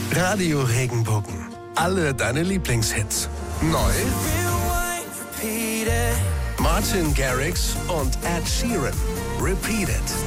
Radio Regenbogen. Alle deine Lieblingshits. Neu: Martin Garrix und Ed Sheeran. Repeat It.